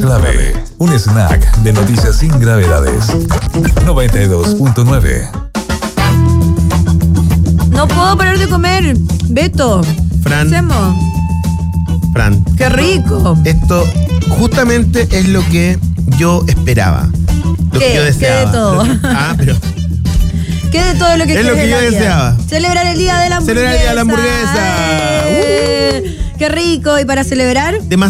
Clave, un snack de noticias sin gravedades. 92.9. No puedo parar de comer. Beto. Fran. ¿Qué hacemos? Fran, ¡Qué rico! esto justamente es lo que yo esperaba. Lo ¿Qué? que yo deseaba. ¿Qué de todo? Pero ¿Qué de todo lo que Es lo quieres que de yo la vida? deseaba. Celebrar el día de la hamburguesa. Celebrar el día de la hamburguesa. ¡Qué rico! ¿Y para celebrar?